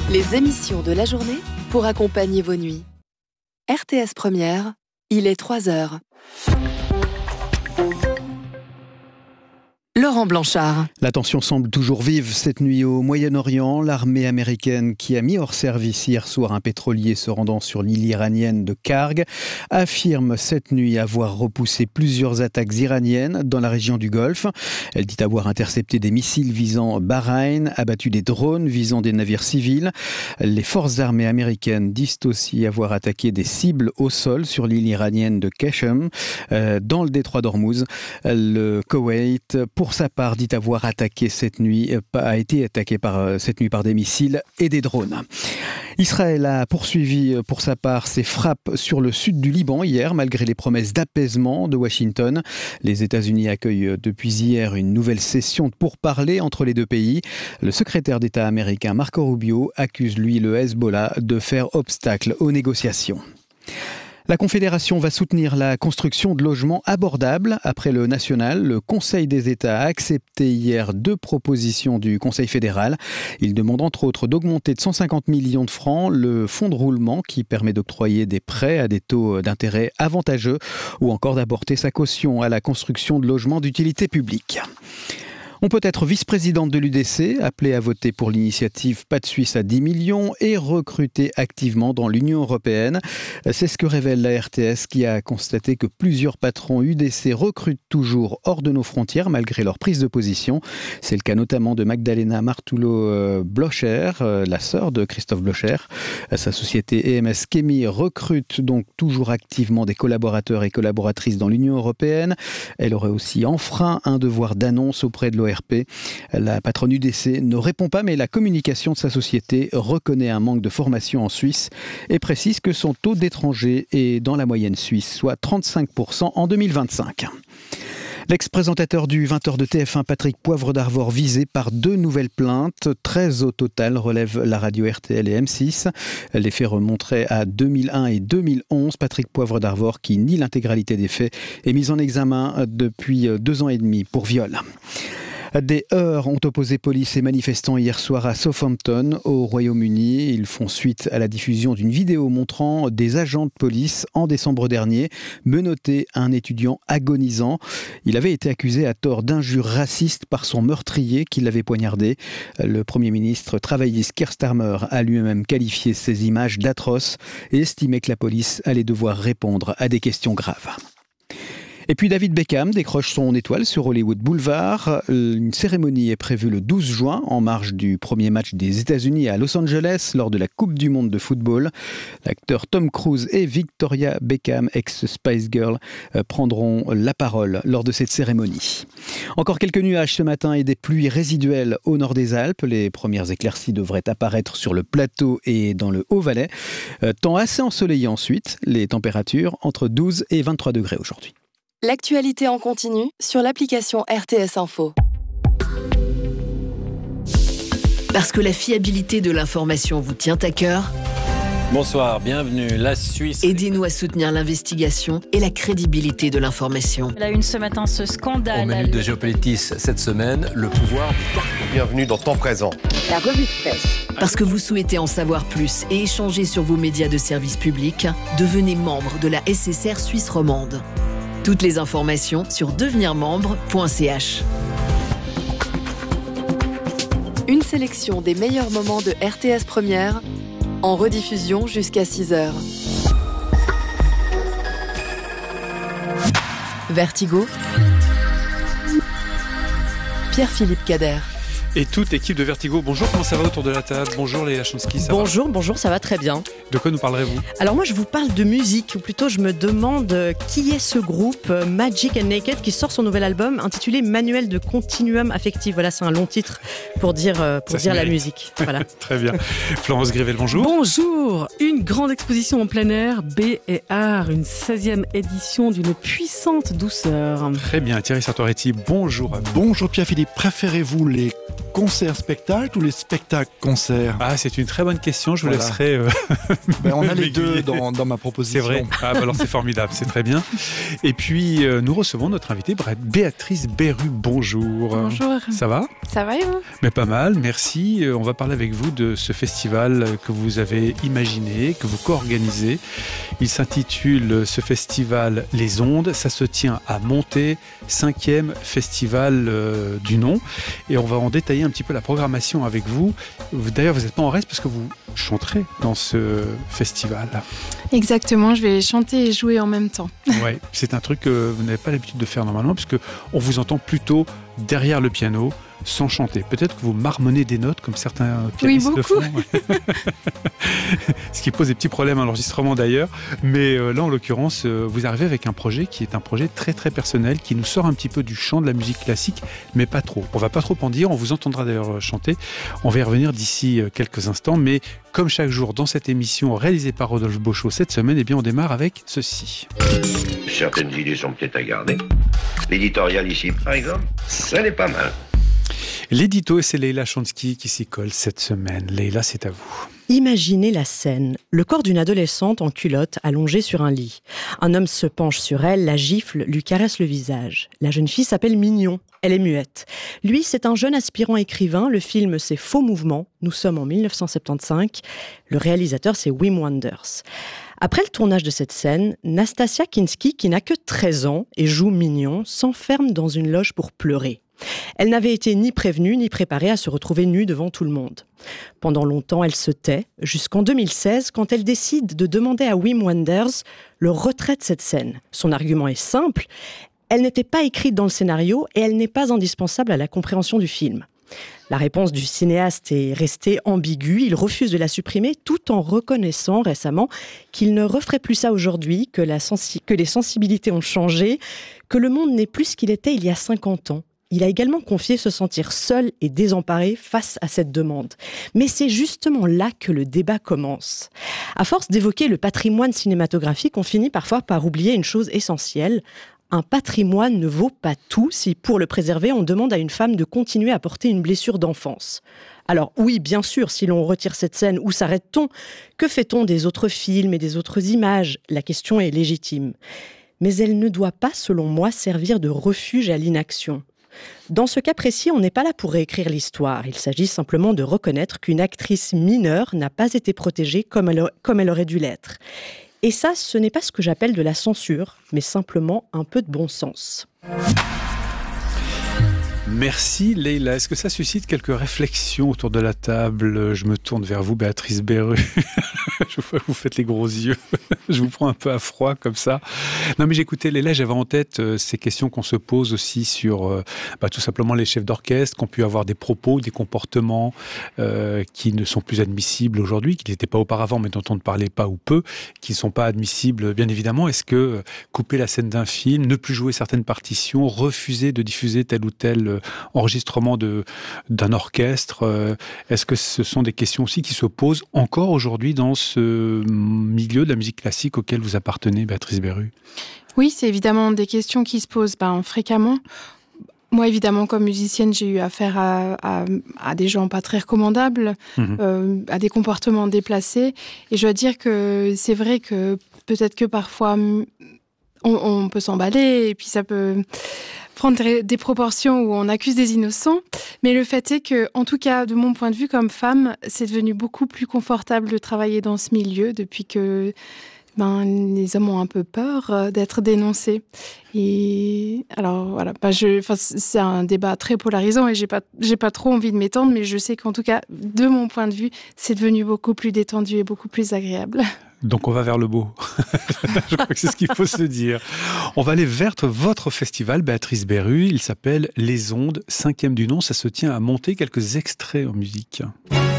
Les émissions de la journée pour accompagner vos nuits. RTS Première, il est 3h. Laurent Blanchard. La tension semble toujours vive cette nuit au Moyen-Orient. L'armée américaine qui a mis hors service hier soir un pétrolier se rendant sur l'île iranienne de Karg affirme cette nuit avoir repoussé plusieurs attaques iraniennes dans la région du Golfe. Elle dit avoir intercepté des missiles visant Bahreïn, abattu des drones visant des navires civils. Les forces armées américaines disent aussi avoir attaqué des cibles au sol sur l'île iranienne de Qashem, dans le détroit d'Ormuz. Le Koweït, pour sa part, dit avoir attaqué cette nuit, a été attaqué cette nuit par des missiles et des drones. Israël a poursuivi pour sa part ses frappes sur le sud du Liban hier, malgré les promesses d'apaisement de Washington. Les États-Unis accueillent depuis hier une nouvelle session de pourparlers entre les deux pays. Le secrétaire d'État américain Marco Rubio accuse lui le Hezbollah de faire obstacle aux négociations. La Confédération va soutenir la construction de logements abordables. Après le national, le Conseil des États a accepté hier 2 propositions du Conseil fédéral. Il demande entre autres d'augmenter de 150 millions de francs le fonds de roulement qui permet d'octroyer des prêts à des taux d'intérêt avantageux ou encore d'apporter sa caution à la construction de logements d'utilité publique. On peut être vice-présidente de l'UDC, appelée à voter pour l'initiative Pas de Suisse à 10 millions et recrutée activement dans l'Union européenne. C'est ce que révèle la RTS qui a constaté que plusieurs patrons UDC recrutent toujours hors de nos frontières malgré leur prise de position. C'est le cas notamment de Magdalena Martullo-Blocher, la sœur de Christophe Blocher. Sa société EMS Chemie recrute donc toujours activement des collaborateurs et collaboratrices dans l'Union européenne. Elle aurait aussi enfreint un devoir d'annonce auprès de l'ORP. La patronne UDC ne répond pas, mais la communication de sa société reconnaît un manque de formation en Suisse et précise que son taux d'étrangers est dans la moyenne suisse, soit 35% en 2025. L'ex-présentateur du 20h de TF1, Patrick Poivre d'Arvor, visé par 2 nouvelles plaintes. 13 au total, relève la radio RTL et M6. Les faits remonteraient à 2001 et 2011. Patrick Poivre d'Arvor, qui nie l'intégralité des faits, est mis en examen depuis 2 ans et demi pour viol. Des heurts ont opposé police et manifestants hier soir à Southampton, au Royaume-Uni. Ils font suite à la diffusion d'une vidéo montrant des agents de police en décembre dernier menotter un étudiant agonisant. Il avait été accusé à tort d'injures racistes par son meurtrier qui l'avait poignardé. Le Premier ministre travailliste Keir Starmer a lui-même qualifié ces images d'atroces et estimé que la police allait devoir répondre à des questions graves. Et puis David Beckham décroche son étoile sur Hollywood Boulevard. Une cérémonie est prévue le 12 juin en marge du premier match des États-Unis à Los Angeles lors de la Coupe du Monde de football. L'acteur Tom Cruise et Victoria Beckham, ex-Spice Girl, prendront la parole lors de cette cérémonie. Encore quelques nuages ce matin et des pluies résiduelles au nord des Alpes. Les premières éclaircies devraient apparaître sur le plateau et dans le Haut-Valais. Temps assez ensoleillé ensuite. Les températures entre 12 et 23 degrés aujourd'hui. L'actualité en continu sur l'application RTS Info. Parce que la fiabilité de l'information vous tient à cœur. Bonsoir, bienvenue. La Suisse. Aidez-nous à soutenir l'investigation et la crédibilité de l'information. La une ce matin, ce scandale. Au menu de Géopolitis cette semaine, le pouvoir du carton. Bienvenue dans Temps Présent. La revue de presse. Parce que vous souhaitez en savoir plus et échanger sur vos médias de service public, devenez membre de la SSR Suisse romande. Toutes les informations sur devenirmembre.ch. Une sélection des meilleurs moments de RTS Première en rediffusion jusqu'à 6h. Vertigo. Pierre-Philippe Cader. Et toute l'équipe de Vertigo. Bonjour, comment ça va autour de la table? Bonjour Léa Chansky, ça va? Bonjour, ça va très bien. De quoi nous parlerez-vous? Alors moi je vous parle de musique, ou plutôt je me demande qui est ce groupe Magic and Naked qui sort son nouvel album intitulé Manuel de Continuum Affectif. Voilà, c'est un long titre pour dire la musique. Voilà. Très bien. Florence Grivel, bonjour. Bonjour. Une grande exposition en plein air, B et Art, une 16e édition d'une puissante douceur. Très bien, Thierry Sartoretti, bonjour à vous. Bonjour Pierre-Philippe, préférez-vous les concerts-spectacles ou les spectacles-concerts? Ah, c'est une très bonne question, je vous Voilà. laisserai... On a les deux l'aiguiller. dans ma proposition. C'est vrai. Ah, bah alors c'est formidable, c'est très bien. Et puis, nous recevons notre invitée, Béatrice Berru. Bonjour. Bonjour. Ça va? Ça va et vous? Mais pas mal, merci. On va parler avec vous de ce festival que vous avez imaginé, que vous co-organisez. Il s'intitule, ce festival, Les Ondes. Ça se tient à Monté, 5e festival du nom. Et on va en détailler un petit peu la programmation avec vous. D'ailleurs, vous n'êtes pas en reste parce que vous chanterez dans ce festival. Exactement, je vais chanter et jouer en même temps. Ouais, c'est un truc que vous n'avez pas l'habitude de faire normalement, puisque on vous entend plutôt derrière le piano, sans chanter. Peut-être que vous marmonnez des notes comme certains pianistes le font. Ce qui pose des petits problèmes à l'enregistrement d'ailleurs. Mais là, en l'occurrence, vous arrivez avec un projet qui est un projet très très personnel, qui nous sort un petit peu du champ de la musique classique, mais pas trop. On va pas trop en dire, on vous entendra d'ailleurs chanter. On va y revenir d'ici quelques instants, mais comme chaque jour dans cette émission réalisée par Rodolphe Beauchot cette semaine, eh bien on démarre avec ceci. Certaines idées sont peut-être à garder. L'éditorial ici, par exemple, ça n'est pas mal. L'édito, et c'est Leïla Chonsky qui s'y colle cette semaine. Leïla, c'est à vous. Imaginez la scène. Le corps d'une adolescente en culotte allongée sur un lit. Un homme se penche sur elle, la gifle, lui caresse le visage. La jeune fille s'appelle Mignon. Elle est muette. Lui, c'est un jeune aspirant écrivain. Le film, c'est Faux Mouvement. Nous sommes en 1975. Le réalisateur, c'est Wim Wenders. Après le tournage de cette scène, Nastasia Kinski, qui n'a que 13 ans et joue Mignon, s'enferme dans une loge pour pleurer. Elle n'avait été ni prévenue ni préparée à se retrouver nue devant tout le monde. Pendant longtemps, elle se tait, jusqu'en 2016, quand elle décide de demander à Wim Wenders le retrait de cette scène. Son argument est simple, elle n'était pas écrite dans le scénario et elle n'est pas indispensable à la compréhension du film. La réponse du cinéaste est restée ambiguë, il refuse de la supprimer tout en reconnaissant récemment qu'il ne referait plus ça aujourd'hui, que les sensibilités ont changé, que le monde n'est plus ce qu'il était il y a 50 ans. Il a également confié se sentir seul et désemparé face à cette demande. Mais c'est justement là que le débat commence. À force d'évoquer le patrimoine cinématographique, on finit parfois par oublier une chose essentielle. Un patrimoine ne vaut pas tout si, pour le préserver, on demande à une femme de continuer à porter une blessure d'enfance. Alors oui, bien sûr, si l'on retire cette scène, où s'arrête-t-on? Que fait-on des autres films et des autres images? La question est légitime. Mais elle ne doit pas, selon moi, servir de refuge à l'inaction. Dans ce cas précis, on n'est pas là pour réécrire l'histoire. Il s'agit simplement de reconnaître qu'une actrice mineure n'a pas été protégée comme elle aurait dû l'être. Et ça, ce n'est pas ce que j'appelle de la censure, mais simplement un peu de bon sens. Merci Leïla. Est-ce que ça suscite quelques réflexions autour de la table? Je me tourne vers vous, Béatrice Berru. Je vois que vous faites les gros yeux. Je vous prends un peu à froid comme ça. Non mais j'écoutais Leïla, j'avais en tête ces questions qu'on se pose aussi sur tout simplement les chefs d'orchestre, qui ont pu avoir des propos, des comportements qui ne sont plus admissibles aujourd'hui, qui n'étaient pas auparavant mais dont on ne parlait pas ou peu, qui ne sont pas admissibles bien évidemment. Est-ce que couper la scène d'un film, ne plus jouer certaines partitions, refuser de diffuser tel ou tel enregistrement d'un orchestre, est-ce que ce sont des questions aussi qui se posent encore aujourd'hui dans ce milieu de la musique classique auquel vous appartenez, Béatrice Berru? Oui, c'est évidemment des questions qui se posent fréquemment. Moi, évidemment, comme musicienne, j'ai eu affaire à des gens pas très recommandables, à des comportements déplacés. Et je dois dire que c'est vrai que peut-être que parfois, on peut s'emballer et puis ça peut prendre des proportions où on accuse des innocents. Mais le fait est que, en tout cas, de mon point de vue comme femme, c'est devenu beaucoup plus confortable de travailler dans ce milieu depuis que les hommes ont un peu peur d'être dénoncés. Et alors voilà, c'est un débat très polarisant et j'ai pas trop envie de m'étendre, mais je sais qu'en tout cas, de mon point de vue, c'est devenu beaucoup plus détendu et beaucoup plus agréable. Donc on va vers le beau. Je crois que c'est ce qu'il faut se dire. On va aller vers votre festival, Béatrice Berru. Il s'appelle Les Ondes, 5e du nom. Ça se tient à Monté. Quelques extraits en musique.